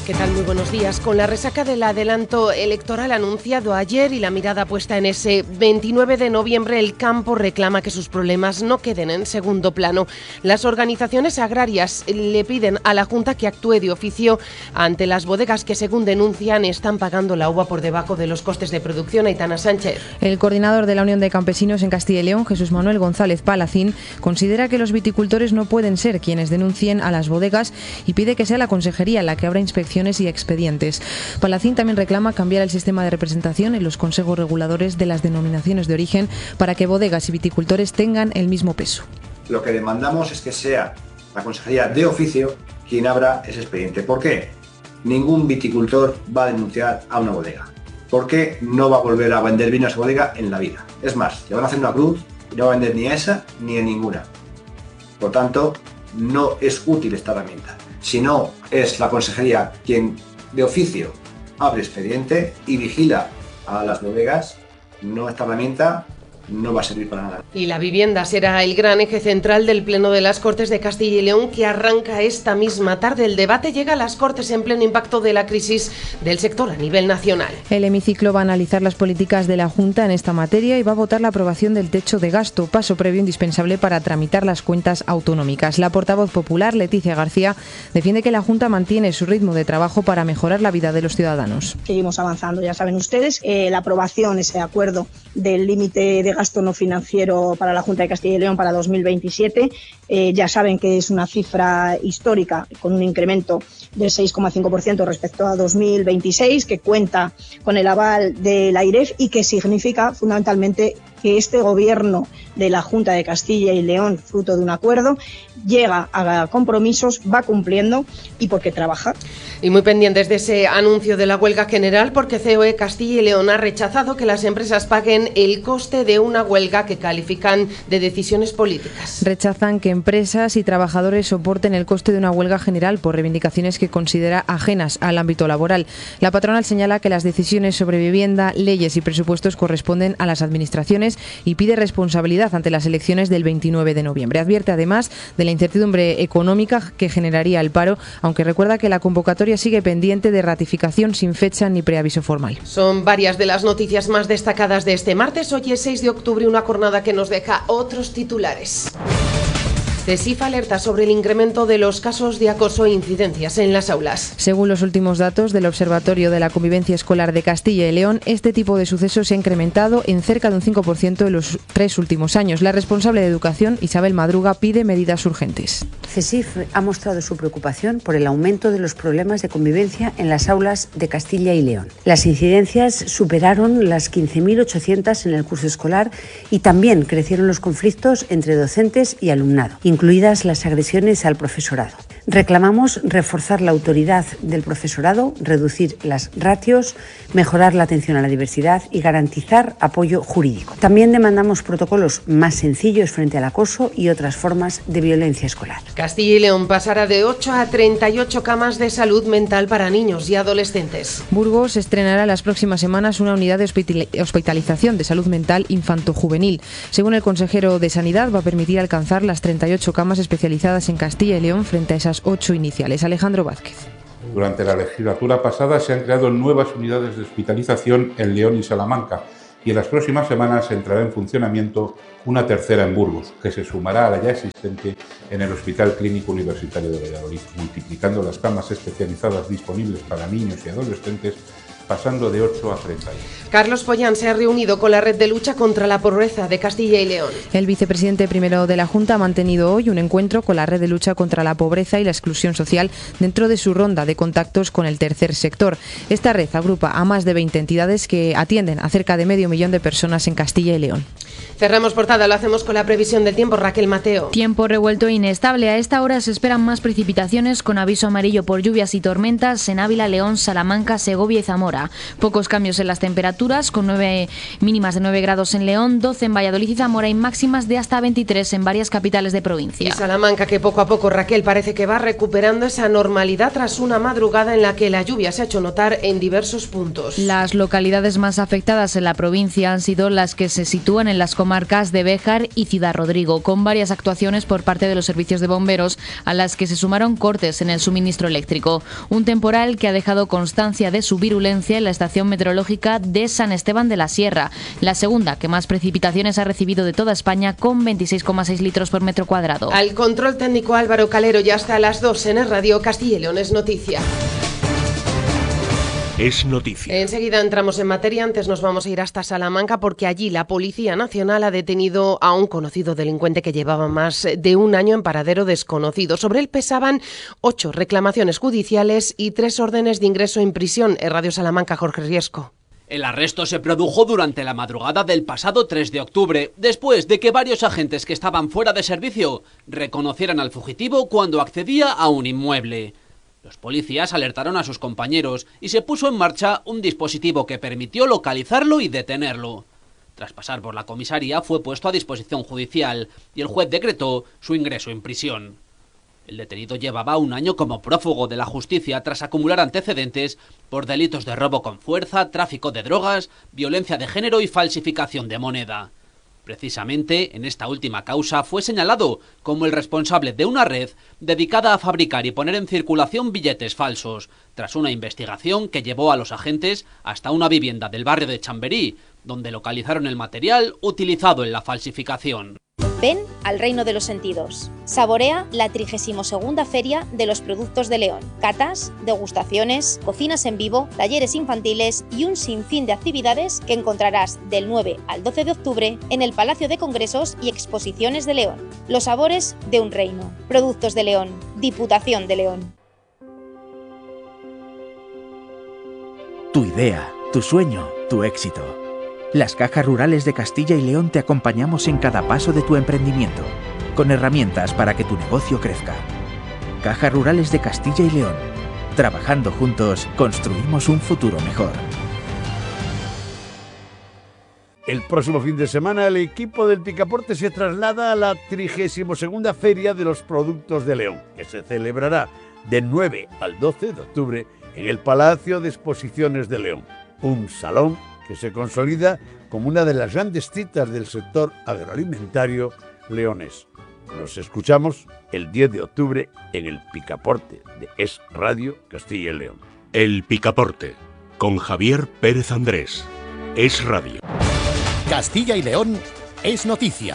¿Qué tal? Muy buenos días. Con la resaca del adelanto electoral anunciado ayer y la mirada puesta en ese 29 de noviembre, el campo reclama que sus problemas no queden en segundo plano. Las organizaciones agrarias le piden a la Junta que actúe de oficio ante las bodegas que, según denuncian, están pagando la uva por debajo de los costes de producción. Aitana Sánchez. El coordinador de la Unión de Campesinos en Castilla y León, Jesús Manuel González Palacín, considera que los viticultores no pueden ser quienes denuncien a las bodegas y pide que sea la Consejería la que abra inspecciones y expedientes. Palacín también reclama cambiar el sistema de representación en los consejos reguladores de las denominaciones de origen para que bodegas y viticultores tengan el mismo peso. Lo que demandamos es que sea la Consejería de oficio quien abra ese expediente. ¿Por qué? Ningún viticultor va a denunciar a una bodega, porque no va a volver a vender vino a esa bodega en la vida. Es más, le van a hacer una cruz y no va a vender ni a esa ni a ninguna. Por tanto, no es útil esta herramienta. Si no es la Consejería quien de oficio abre expediente y vigila a las bodegas, esta herramienta no va a servir para nada. Y la vivienda será el gran eje central del Pleno de las Cortes de Castilla y León, que arranca esta misma tarde. El debate llega a las Cortes en pleno impacto de la crisis del sector a nivel nacional. El hemiciclo va a analizar las políticas de la Junta en esta materia y va a votar la aprobación del techo de gasto, paso previo indispensable para tramitar las cuentas autonómicas. La portavoz popular, Leticia García, defiende que la Junta mantiene su ritmo de trabajo para mejorar la vida de los ciudadanos. Seguimos avanzando, ya saben ustedes, la aprobación, ese acuerdo del límite de gasto no financiero para la Junta de Castilla y León para 2027. Ya saben que es una cifra histórica con un incremento del 6,5% respecto a 2026, que cuenta con el aval de la AIREF y que significa fundamentalmente que este gobierno de la Junta de Castilla y León, fruto de un acuerdo, llega a compromisos, va cumpliendo y porque trabaja. Y muy pendientes de ese anuncio de la huelga general, porque COE Castilla y León ha rechazado que las empresas paguen el coste de una huelga que califican de decisiones políticas. Rechazan que empresas y trabajadores soporten el coste de una huelga general por reivindicaciones que considera ajenas al ámbito laboral. La patronal señala que las decisiones sobre vivienda, leyes y presupuestos corresponden a las administraciones y pide responsabilidad ante las elecciones del 29 de noviembre. Advierte además de la incertidumbre económica que generaría el paro, aunque recuerda que la convocatoria sigue pendiente de ratificación sin fecha ni preaviso formal. Son varias de las noticias más destacadas de este martes. Hoy es 6 de octubre, una jornada que nos deja otros titulares. CESIF alerta sobre el incremento de los casos de acoso e incidencias en las aulas. Según los últimos datos del Observatorio de la Convivencia Escolar de Castilla y León, este tipo de sucesos se ha incrementado en cerca de un 5% en los 3 últimos años. La responsable de Educación, Isabel Madruga, pide medidas urgentes. CESIF ha mostrado su preocupación por el aumento de los problemas de convivencia en las aulas de Castilla y León. Las incidencias superaron las 15.800 en el curso escolar y también crecieron los conflictos entre docentes y alumnado, incluidas las agresiones al profesorado. Reclamamos reforzar la autoridad del profesorado, reducir las ratios, mejorar la atención a la diversidad y garantizar apoyo jurídico. También demandamos protocolos más sencillos frente al acoso y otras formas de violencia escolar. Castilla y León pasará de 8 a 38 camas de salud mental para niños y adolescentes. Burgos estrenará las próximas semanas una unidad de hospitalización de salud mental infanto-juvenil. Según el consejero de Sanidad, va a permitir alcanzar las 38 camas especializadas en Castilla y León frente a esas 8 iniciales. Alejandro Vázquez. Durante la legislatura pasada se han creado nuevas unidades de hospitalización en León y Salamanca y en las próximas semanas entrará en funcionamiento una tercera en Burgos, que se sumará a la ya existente en el Hospital Clínico Universitario de Valladolid, multiplicando las camas especializadas disponibles para niños y adolescentes, pasando de 8 a 31. Carlos Pollán se ha reunido con la Red de Lucha contra la Pobreza de Castilla y León. El vicepresidente primero de la Junta ha mantenido hoy un encuentro con la Red de Lucha contra la Pobreza y la Exclusión Social dentro de su ronda de contactos con el tercer sector. Esta red agrupa a más de 20 entidades que atienden a cerca de 500.000 de personas en Castilla y León. Cerramos portada, lo hacemos con la previsión del tiempo. Raquel Mateo. Tiempo revuelto e inestable. A esta hora se esperan más precipitaciones con aviso amarillo por lluvias y tormentas en Ávila, León, Salamanca, Segovia y Zamora. hora. Pocos cambios en las temperaturas, con 9 mínimas de 9 grados en León, 12 en Valladolid y Zamora y máximas de hasta 23 en varias capitales de provincia. Y Salamanca, que poco a poco, Raquel, parece que va recuperando esa normalidad tras una madrugada en la que la lluvia se ha hecho notar en diversos puntos. Las localidades más afectadas en la provincia han sido las que se sitúan en las comarcas de Béjar y Ciudad Rodrigo, con varias actuaciones por parte de los servicios de bomberos, a las que se sumaron cortes en el suministro eléctrico. Un temporal que ha dejado constancia de su virulencia en la estación meteorológica de San Esteban de la Sierra, la segunda que más precipitaciones ha recibido de toda España, con 26,6 litros por metro cuadrado. Al control técnico Álvaro Calero, ya hasta las 2 en el Radio Castilla y León es noticia. Es noticia. Enseguida entramos en materia, antes nos vamos a ir hasta Salamanca porque allí la Policía Nacional ha detenido a un conocido delincuente que llevaba más de un año en paradero desconocido. Sobre él pesaban 8 reclamaciones judiciales y 3 órdenes de ingreso en prisión. En Radio Salamanca, Jorge Riesco. El arresto se produjo durante la madrugada del pasado 3 de octubre, después de que varios agentes que estaban fuera de servicio reconocieran al fugitivo cuando accedía a un inmueble. Los policías alertaron a sus compañeros y se puso en marcha un dispositivo que permitió localizarlo y detenerlo. Tras pasar por la comisaría fue puesto a disposición judicial y el juez decretó su ingreso en prisión. El detenido llevaba un año como prófugo de la justicia tras acumular antecedentes por delitos de robo con fuerza, tráfico de drogas, violencia de género y falsificación de moneda. Precisamente en esta última causa fue señalado como el responsable de una red dedicada a fabricar y poner en circulación billetes falsos, tras una investigación que llevó a los agentes hasta una vivienda del barrio de Chamberí, donde localizaron el material utilizado en la falsificación. Ven al reino de los sentidos. Saborea la 32ª Feria de los Productos de León. Catas, degustaciones, cocinas en vivo, talleres infantiles y un sinfín de actividades que encontrarás del 9 al 12 de octubre en el Palacio de Congresos y Exposiciones de León. Los sabores de un reino. Productos de León. Diputación de León. Tu idea, tu sueño, tu éxito. Las Cajas Rurales de Castilla y León te acompañamos en cada paso de tu emprendimiento, con herramientas para que tu negocio crezca. Cajas Rurales de Castilla y León. Trabajando juntos, construimos un futuro mejor. El próximo fin de semana, el equipo del Picaporte se traslada a la 32ª Feria de los Productos de León, que se celebrará del 9 al 12 de octubre en el Palacio de Exposiciones de León, un salón que se consolida como una de las grandes citas del sector agroalimentario leonés. Nos escuchamos el 10 de octubre en el Picaporte de Es Radio Castilla y León. El Picaporte, con Javier Pérez Andrés. Es Radio. Castilla y León es noticia.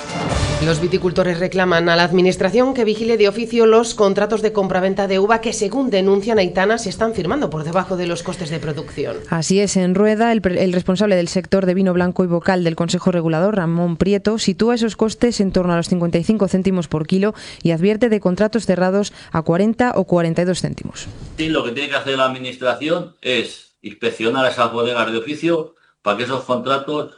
Los viticultores reclaman a la Administración que vigile de oficio los contratos de compraventa de uva que, según denuncian Aitana, se están firmando por debajo de los costes de producción. Así es, en Rueda, el responsable del sector de vino blanco y bocal del Consejo Regulador, Ramón Prieto, sitúa esos costes en torno a los 55 céntimos por kilo y advierte de contratos cerrados a 40 o 42 céntimos. Sí, lo que tiene que hacer la Administración es inspeccionar esas bodegas de oficio para que esos contratos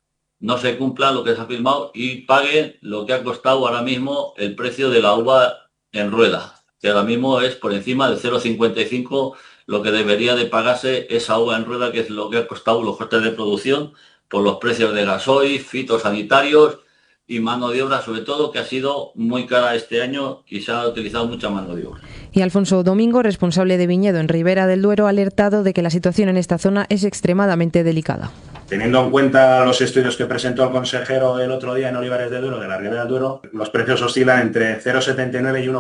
no se cumpla lo que se ha firmado y pague lo que ha costado ahora mismo el precio de la uva en rueda, que ahora mismo es por encima de 0,55 lo que debería de pagarse esa uva en rueda, que es lo que ha costado los costes de producción por los precios de gasoil, fitosanitarios y mano de obra, sobre todo, que ha sido muy cara este año y se ha utilizado mucha mano de obra. Y Alfonso Domingo, responsable de viñedo en Ribera del Duero, ha alertado de que la situación en esta zona es extremadamente delicada. Teniendo en cuenta los estudios que presentó el consejero el otro día en Olivares del Duero, de la Ribera del Duero, los precios oscilan entre 0,79 y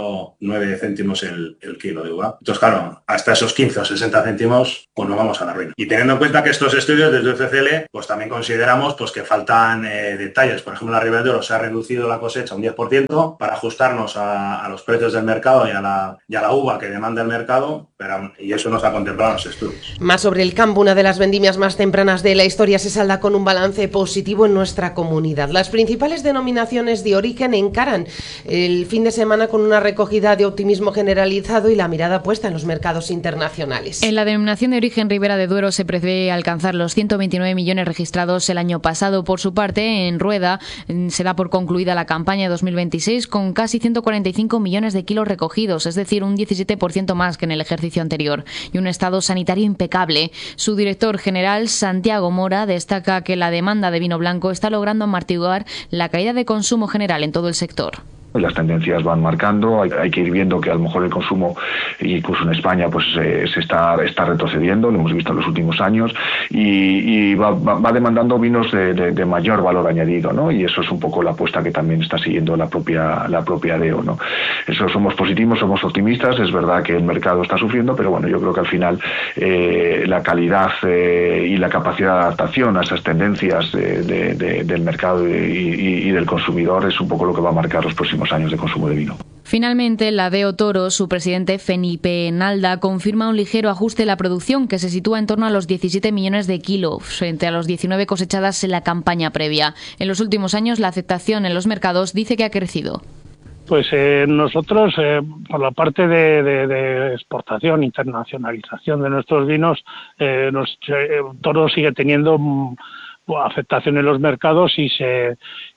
1,09 céntimos el kilo de uva. Entonces, claro, hasta esos 15 o 60 céntimos, pues nos vamos a la ruina. Y teniendo en cuenta que estos estudios desde UCCL, pues también consideramos pues, que faltan detalles. Por ejemplo, en la Ribera del Duero se ha reducido la cosecha un 10% para ajustarnos a los precios del mercado y a la uva que demanda el mercado, y eso no está contemplado en los estudios. Más sobre el campo, una de las vendimias más tempranas de de la historia se salda con un balance positivo en nuestra comunidad. Las principales denominaciones de origen encaran el fin de semana con una recogida de optimismo generalizado y la mirada puesta en los mercados internacionales. En la denominación de origen Ribera de Duero se prevé alcanzar los 129 millones registrados el año pasado. Por su parte, en Rueda se da por concluida la campaña 2026 con casi 145 millones de kilos recogidos, es decir, un 17% más que en el ejercicio anterior, y un estado sanitario impecable. Su director general, Santiago Mora, destaca que la demanda de vino blanco está logrando amortiguar la caída de consumo general en todo el sector. Las tendencias van marcando, hay que ir viendo que a lo mejor el consumo, incluso en España, pues se está retrocediendo, lo hemos visto en los últimos años, y va demandando vinos de mayor valor añadido, ¿no? Y eso es un poco la apuesta que también está siguiendo la propia DEO, ¿no? Eso, somos positivos, somos optimistas, es verdad que el mercado está sufriendo, pero bueno, yo creo que al final la calidad y la capacidad de adaptación a esas tendencias del mercado y del consumidor es un poco lo que va a marcar los próximos años de consumo de vino. Finalmente, la DEO Toro, su presidente Felipe Nalda, confirma un ligero ajuste en la producción que se sitúa en torno a los 17 millones de kilos, frente a los 19 cosechadas en la campaña previa. En los últimos años, la aceptación en los mercados dice que ha crecido. Pues nosotros, por la parte de exportación, internacionalización de nuestros vinos, Toro sigue teniendo afectación en los mercados y se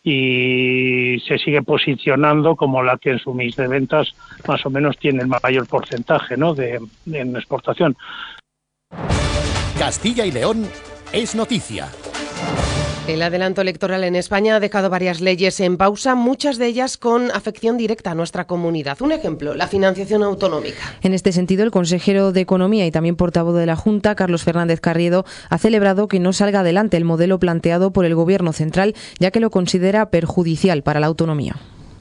sigue posicionando como la que en su mix de ventas más o menos tiene el mayor porcentaje, ¿no?, en exportación. Castilla y León es noticia. El adelanto electoral en España ha dejado varias leyes en pausa, muchas de ellas con afección directa a nuestra comunidad. Un ejemplo, la financiación autonómica. En este sentido, el consejero de Economía y también portavoz de la Junta, Carlos Fernández Carriedo, ha celebrado que no salga adelante el modelo planteado por el Gobierno central, ya que lo considera perjudicial para la autonomía.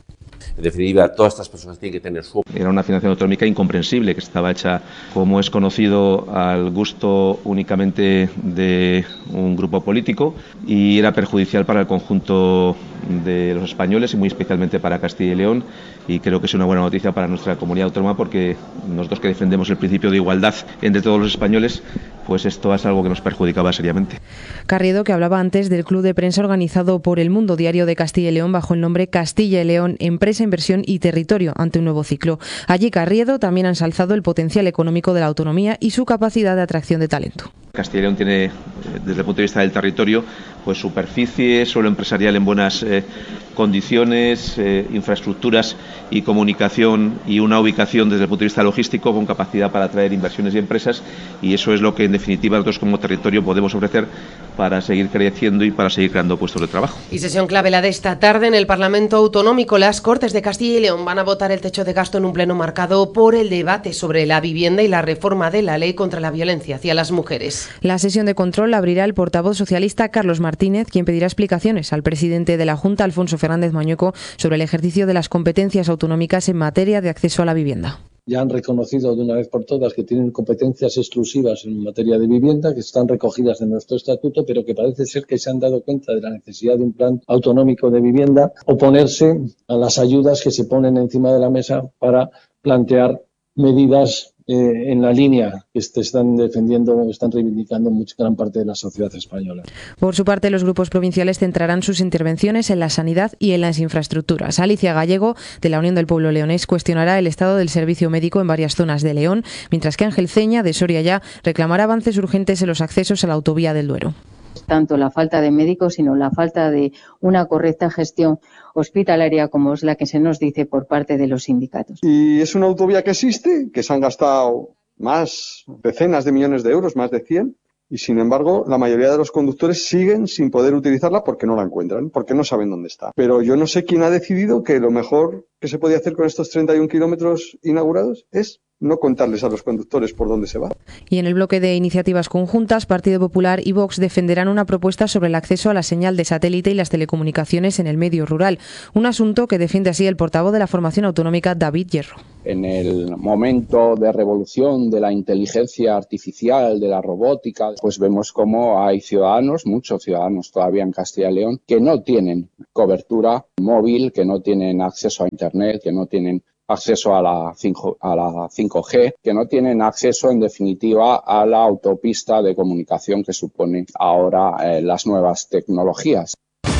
En definitiva, todas estas personas tienen que tener su... Era una financiación autonómica incomprensible, que estaba hecha, como es conocido, al gusto únicamente de un grupo político, y era perjudicial para el conjunto de los españoles y muy especialmente para Castilla y León, y creo que es una buena noticia para nuestra comunidad autónoma, porque nosotros que defendemos el principio de igualdad entre todos los españoles, pues esto es algo que nos perjudicaba seriamente. Carriedo, que hablaba antes del club de prensa organizado por El Mundo Diario de Castilla y León bajo el nombre Castilla y León, Empresa, Inversión y Territorio, ante un nuevo ciclo. Allí Carriedo también ha ensalzado el potencial económico de la autonomía y su capacidad de atracción de talento. Castilla y León tiene, desde el punto de vista del territorio, pues superficie, suelo empresarial en buenas condiciones, infraestructuras y comunicación, y una ubicación desde el punto de vista logístico con capacidad para atraer inversiones y empresas, y eso es lo que en definitiva nosotros como territorio podemos ofrecer para seguir creciendo y para seguir creando puestos de trabajo. Y sesión clave la de esta tarde en el Parlamento Autonómico. Las Cortes de Castilla y León van a votar el techo de gasto en un pleno marcado por el debate sobre la vivienda y la reforma de la ley contra la violencia hacia las mujeres. La sesión de control la abrirá el portavoz socialista Carlos Martínez, quien pedirá explicaciones al presidente de la Junta, Alfonso Fernández Mañueco, sobre el ejercicio de las competencias autonómicas en materia de acceso a la vivienda. Ya han reconocido de una vez por todas que tienen competencias exclusivas en materia de vivienda, que están recogidas en nuestro estatuto, pero que parece ser que se han dado cuenta de la necesidad de un plan autonómico de vivienda, oponerse a las ayudas que se ponen encima de la mesa para plantear medidas en la línea que están defendiendo, están reivindicando gran parte de la sociedad española. Por su parte, los grupos provinciales centrarán sus intervenciones en la sanidad y en las infraestructuras. Alicia Gallego, de la Unión del Pueblo Leonés, cuestionará el estado del servicio médico en varias zonas de León, mientras que Ángel Ceña, de Soria Ya, reclamará avances urgentes en los accesos a la autovía del Duero. Tanto la falta de médicos, sino la falta de una correcta gestión hospitalaria, como es la que se nos dice por parte de los sindicatos. Y es una autovía que existe, que se han gastado decenas de millones de euros, más de 100, y sin embargo la mayoría de los conductores siguen sin poder utilizarla porque no la encuentran, porque no saben dónde está. Pero yo no sé quién ha decidido que lo mejor que se podía hacer con estos 31 kilómetros inaugurados es no contarles a los conductores por dónde se va. Y en el bloque de iniciativas conjuntas, Partido Popular y Vox defenderán una propuesta sobre el acceso a la señal de satélite y las telecomunicaciones en el medio rural, un asunto que defiende así el portavoz de la formación autonómica, David Hierro. En el momento de revolución de la inteligencia artificial, de la robótica, pues vemos cómo hay ciudadanos, muchos ciudadanos todavía en Castilla y León, que no tienen cobertura móvil, que no tienen acceso a Internet, que no tienen acceso a la 5G, que no tienen acceso en definitiva a la autopista de comunicación que suponen ahora las nuevas tecnologías.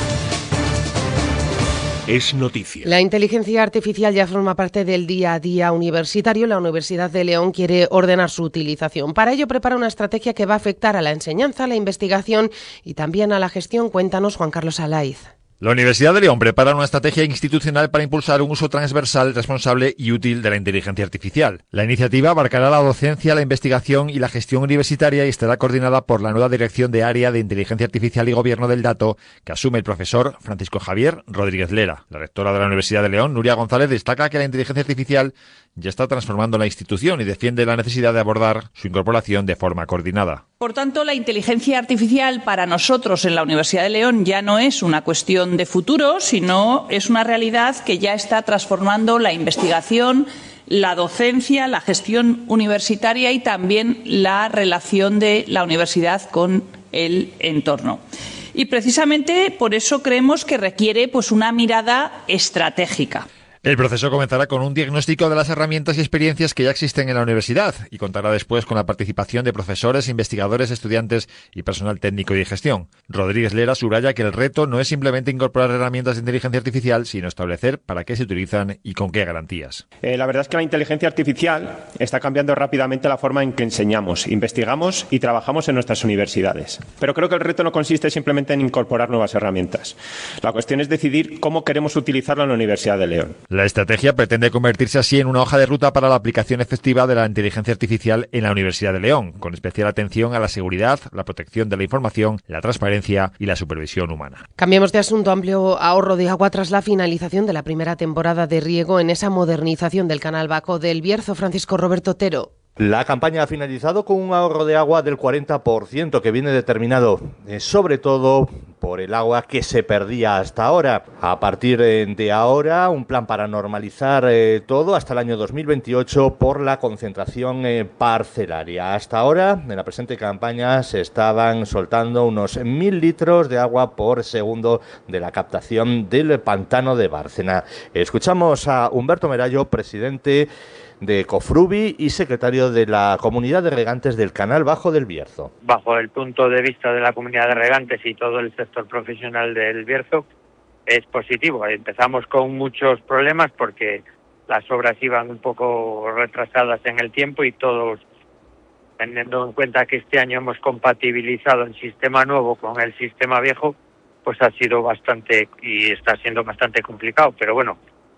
Es noticia. La inteligencia artificial ya forma parte del día a día universitario. La Universidad de León quiere ordenar su utilización. Para ello prepara una estrategia que va a afectar a la enseñanza, a la investigación y también a la gestión. Cuéntanos, Juan Carlos Alaiz. La Universidad de León prepara una estrategia institucional para impulsar un uso transversal, responsable y útil de la inteligencia artificial. La iniciativa abarcará la docencia, la investigación y la gestión universitaria y estará coordinada por la nueva Dirección de Área de Inteligencia Artificial y Gobierno del Dato, que asume el profesor Francisco Javier Rodríguez Lera. La rectora de la Universidad de León, Nuria González, destaca que la inteligencia artificial ya está transformando la institución y defiende la necesidad de abordar su incorporación de forma coordinada. Por tanto, la inteligencia artificial para nosotros en la Universidad de León ya no es una cuestión de futuro, sino es una realidad que ya está transformando la investigación, la docencia, la gestión universitaria y también la relación de la universidad con el entorno. Y precisamente por eso creemos que requiere una mirada estratégica. El proceso comenzará con un diagnóstico de las herramientas y experiencias que ya existen en la universidad y contará después con la participación de profesores, investigadores, estudiantes y personal técnico y de gestión. Rodríguez Lera subraya que el reto no es simplemente incorporar herramientas de inteligencia artificial, sino establecer para qué se utilizan y con qué garantías. La verdad es que la inteligencia artificial está cambiando rápidamente la forma en que enseñamos, investigamos y trabajamos en nuestras universidades. Pero creo que el reto no consiste simplemente en incorporar nuevas herramientas. La cuestión es decidir cómo queremos utilizarlo en la Universidad de León. La estrategia pretende convertirse así en una hoja de ruta para la aplicación efectiva de la inteligencia artificial en la Universidad de León, con especial atención a la seguridad, la protección de la información, la transparencia y la supervisión humana. Cambiamos de asunto. Amplio ahorro de agua tras la finalización de la primera temporada de riego en esa modernización del canal Baco del Bierzo. Francisco Roberto Otero. La campaña ha finalizado con un ahorro de agua del 40%, que viene determinado sobre todo por el agua que se perdía hasta ahora. A partir de ahora, un plan para normalizar todo hasta el año 2028 por la concentración parcelaria. Hasta ahora, en la presente campaña, se estaban soltando unos 1.000 litros de agua por segundo de la captación del pantano de Bárcena. Escuchamos a Humberto Merallo, presidente de Cofrubi y secretario de la Comunidad de Regantes del Canal Bajo del Bierzo. Bajo el punto de vista de la Comunidad de Regantes y todo el sector profesional del Bierzo, es positivo. Empezamos con muchos problemas porque las obras iban un poco retrasadas en el tiempo y todos, teniendo en cuenta que este año hemos compatibilizado el sistema nuevo con el sistema viejo, pues ha sido bastante y está siendo bastante complicado, pero bueno,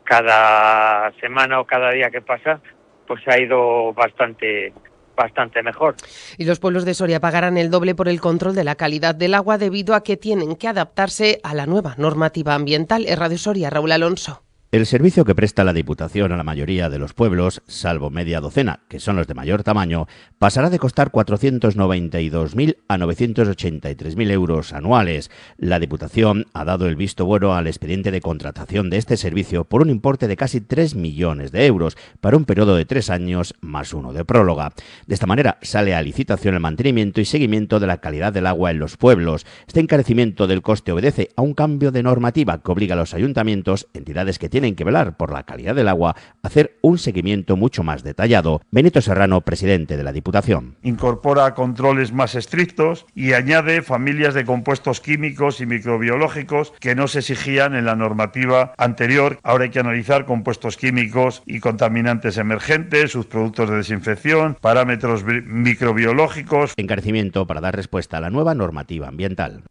cada semana o cada día que pasa, pues ha ido bastante mejor. Y los pueblos de Soria pagarán el doble por el control de la calidad del agua debido a que tienen que adaptarse a la nueva normativa ambiental. En Radio Soria, Raúl Alonso. El servicio que presta la Diputación a la mayoría de los pueblos, salvo media docena, que son los de mayor tamaño, pasará de costar 492.000 a 983.000 euros anuales. La Diputación ha dado el visto bueno al expediente de contratación de este servicio por un importe de casi 3 millones de euros para un periodo de 3 años más uno de próloga. De esta manera sale a licitación el mantenimiento y seguimiento de la calidad del agua en los pueblos. Este encarecimiento del coste obedece a un cambio de normativa que obliga a los ayuntamientos, entidades que tienen que velar por la calidad del agua, a hacer un seguimiento mucho más detallado. Benito Serrano, presidente de la Diputación. Incorpora controles más estrictos y añade familias de compuestos químicos y microbiológicos que no se exigían en la normativa anterior. Ahora hay que analizar compuestos químicos y contaminantes emergentes, sus productos de desinfección, parámetros microbiológicos. Encarecimiento para dar respuesta a la nueva normativa ambiental.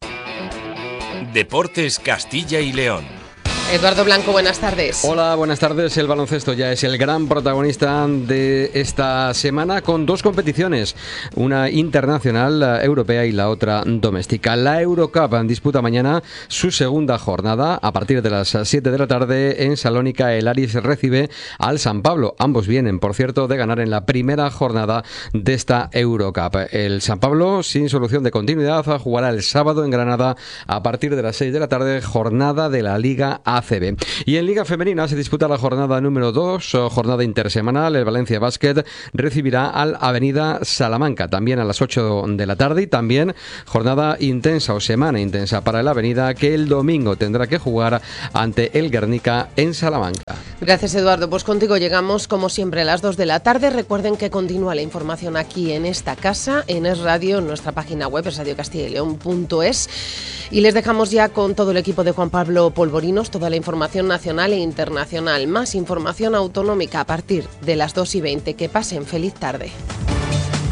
Deportes Castilla y León. Eduardo Blanco, buenas tardes. Hola, buenas tardes. El baloncesto ya es el gran protagonista de esta semana con dos competiciones, una internacional, europea y la otra doméstica. La Eurocup disputa mañana su segunda jornada. A partir de las 7 de la tarde en Salónica, el Aris recibe al San Pablo. Ambos vienen, por cierto, de ganar en la primera jornada de esta Eurocup. El San Pablo, sin solución de continuidad, jugará el sábado en Granada a partir de las 6 de la tarde, jornada de la Liga ACB. Y en Liga Femenina se disputa la jornada número 2, jornada intersemanal. El Valencia Basket recibirá al Avenida Salamanca, también a las 8 de la tarde, y también jornada intensa o semana intensa para el Avenida, que el domingo tendrá que jugar ante el Guernica en Salamanca. Gracias, Eduardo. Pues contigo llegamos como siempre a las 2 de la tarde. Recuerden que continúa la información aquí en esta casa, en Es Radio, en nuestra página web, es radiocastillaleon.es, y les dejamos ya con todo el equipo de Juan Pablo Polvorinos toda la información nacional e internacional. Más información autonómica a partir de las 2:20. Que pasen feliz tarde.